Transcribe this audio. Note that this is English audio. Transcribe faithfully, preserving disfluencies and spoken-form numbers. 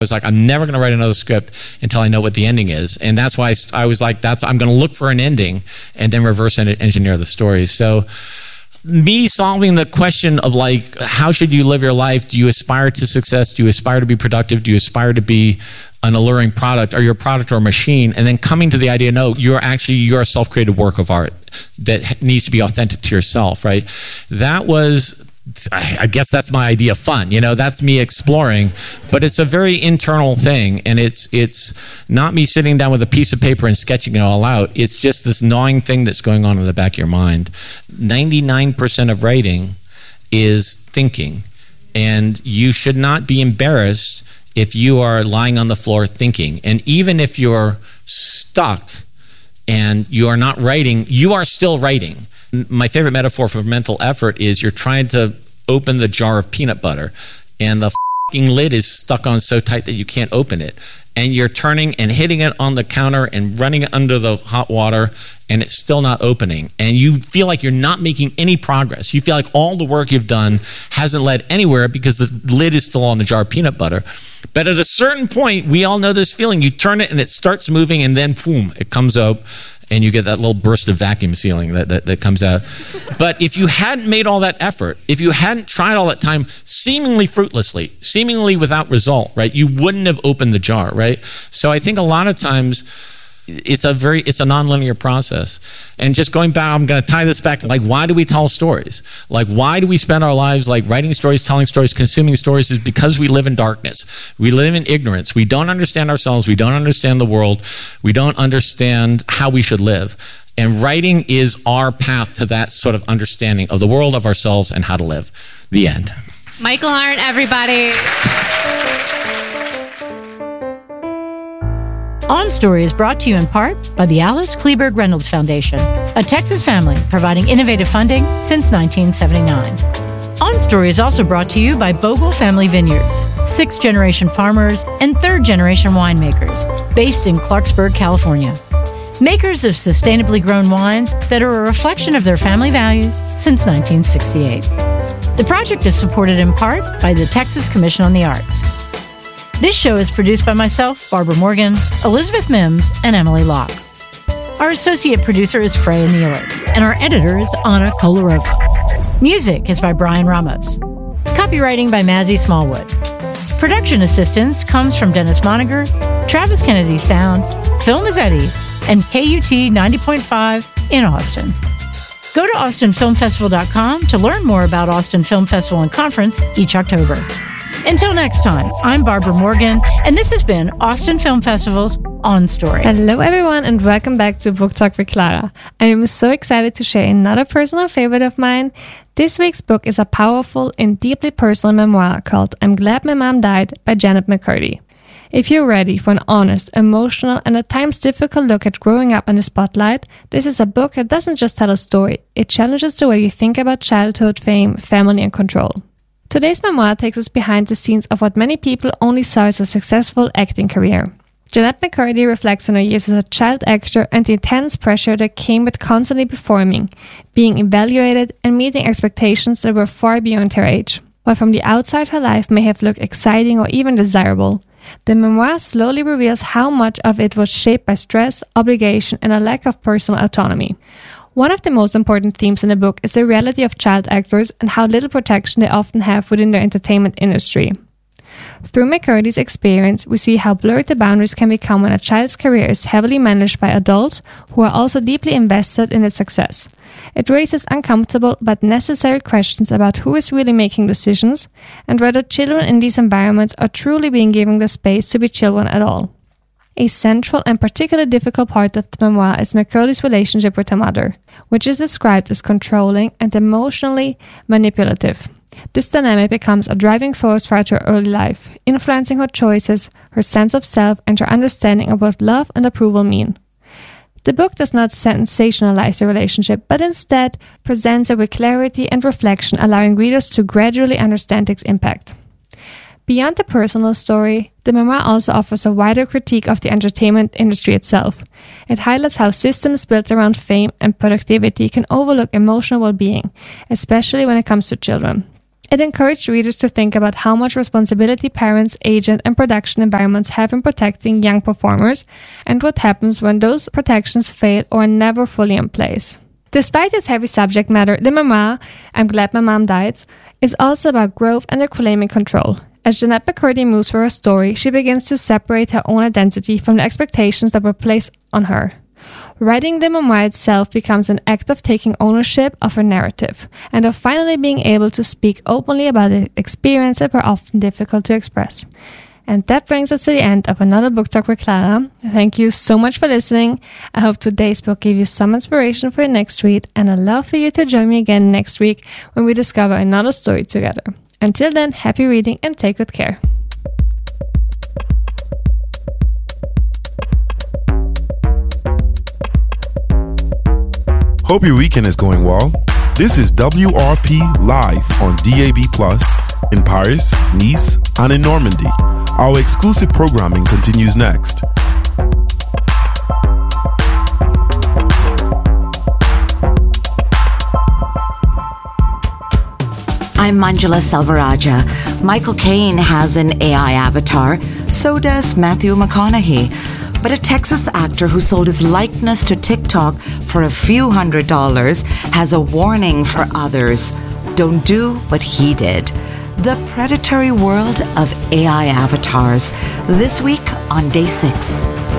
I was like, I'm never going to write another script until I know what the ending is. And that's why I was like, that's I'm going to look for an ending and then reverse engineer the story. So me solving the question of like, how should you live your life? Do you aspire to success? Do you aspire to be productive? Do you aspire to be an alluring product? Are you a product or a machine? And then coming to the idea, no, you're actually, you're a self-created work of art that needs to be authentic to yourself, right? That was, I guess that's my idea of fun, you know, that's me exploring, but it's a very internal thing. And it's, it's not me sitting down with a piece of paper and sketching it all out. It's just this gnawing thing that's going on in the back of your mind. ninety-nine percent of writing is thinking, and you should not be embarrassed if you are lying on the floor thinking. And even if you're stuck and you are not writing, you are still writing. My favorite metaphor for mental effort is you're trying to open the jar of peanut butter and the f***ing lid is stuck on so tight that you can't open it. And you're turning and hitting it on the counter and running it under the hot water and it's still not opening. And you feel like you're not making any progress. You feel like all the work you've done hasn't led anywhere because the lid is still on the jar of peanut butter. But at a certain point, we all know this feeling. You turn it and it starts moving and then boom, it comes up. And you get that little burst of vacuum sealing that, that, that comes out. But if you hadn't made all that effort, if you hadn't tried all that time, seemingly fruitlessly, seemingly without result, right, you wouldn't have opened the jar, right? So I think a lot of times it's a very, it's a nonlinear process. And just going back, I'm going to tie this back to like, why do we tell stories? Like, why do we spend our lives like writing stories, telling stories, consuming stories? Is because we live in darkness. We live in ignorance. We don't understand ourselves. We don't understand the world. We don't understand how we should live. And writing is our path to that sort of understanding of the world, of ourselves, and how to live. The end. Michael Arndt, everybody. On Story is brought to you in part by the Alice Kleberg Reynolds Foundation, a Texas family providing innovative funding since nineteen seventy-nine. On Story is also brought to you by Bogle Family Vineyards, sixth-generation farmers and third-generation winemakers, based in Clarksburg, California. Makers of sustainably grown wines that are a reflection of their family values since nineteen sixty-eight. The project is supported in part by the Texas Commission on the Arts. This show is produced by myself, Barbara Morgan, Elizabeth Mims, and Emily Locke. Our associate producer is Freya Nealer, and our editor is Anna Kolarova. Music is by Brian Ramos. Copywriting by Mazzy Smallwood. Production assistance comes from Dennis Moniger, Travis Kennedy Sound, Phil Mazzetti, and K U T ninety point five in Austin. Go to austin film festival dot com to learn more about Austin Film Festival and Conference each October. Until next time, I'm Barbara Morgan, and this has been Austin Film Festival's On Story. Hello everyone, and welcome back to Book Talk with Clara. I am so excited to share another personal favorite of mine. This week's book is a powerful and deeply personal memoir called I'm Glad My Mom Died by Janet McCurdy. If you're ready for an honest, emotional, and at times difficult look at growing up in the spotlight, this is a book that doesn't just tell a story, it challenges the way you think about childhood, fame, family, and control. Today's memoir takes us behind the scenes of what many people only saw as a successful acting career. Janet McCurdy reflects on her years as a child actor and the intense pressure that came with constantly performing, being evaluated, and meeting expectations that were far beyond her age. While from the outside her life may have looked exciting or even desirable, the memoir slowly reveals how much of it was shaped by stress, obligation, and a lack of personal autonomy. One of the most important themes in the book is the reality of child actors and how little protection they often have within their entertainment industry. Through McCurdy's experience, we see how blurred the boundaries can become when a child's career is heavily managed by adults who are also deeply invested in its success. It raises uncomfortable but necessary questions about who is really making decisions and whether children in these environments are truly being given the space to be children at all. A central and particularly difficult part of the memoir is McCurdy's relationship with her mother, which is described as controlling and emotionally manipulative. This dynamic becomes a driving force throughout her early life, influencing her choices, her sense of self, and her understanding of what love and approval mean. The book does not sensationalize the relationship, but instead presents it with clarity and reflection, allowing readers to gradually understand its impact. Beyond the personal story, the memoir also offers a wider critique of the entertainment industry itself. It highlights how systems built around fame and productivity can overlook emotional well-being, especially when it comes to children. It encouraged readers to think about how much responsibility parents, agent, and production environments have in protecting young performers, and what happens when those protections fail or are never fully in place. Despite its heavy subject matter, the memoir, I'm Glad My Mom Died, is also about growth and reclaiming control. As Jennette McCurdy moves through her story, she begins to separate her own identity from the expectations that were placed on her. Writing the memoir itself becomes an act of taking ownership of her narrative and of finally being able to speak openly about the experiences that were often difficult to express. And that brings us to the end of another Book Talk with Clara. Thank you so much for listening. I hope today's book gave you some inspiration for your next read, and I'd love for you to join me again next week when we discover another story together. Until then, happy reading and take good care. Hope your weekend is going well. This is W R P Live on D A B plus in Paris, Nice, and in Normandy. Our exclusive programming continues next. I'm Manjula Selvarajah. Michael Caine has an A I avatar, so does Matthew McConaughey. But a Texas actor who sold his likeness to TikTok for a few hundred dollars has a warning for others. Don't do what he did. The predatory world of A I avatars. This week on Day six.